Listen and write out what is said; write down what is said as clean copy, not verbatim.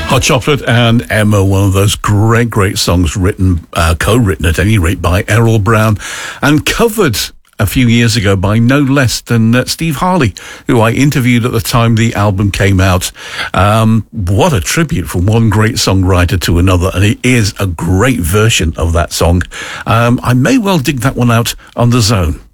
Hot Chocolate and Emma, one of those great songs written, co-written at any rate, by Errol Brown and covered a few years ago by no less than Steve Harley, who I interviewed at the time the album came out. What a tribute from one great songwriter to another, and it is a great version of that song. I may well dig that one out on The Zone.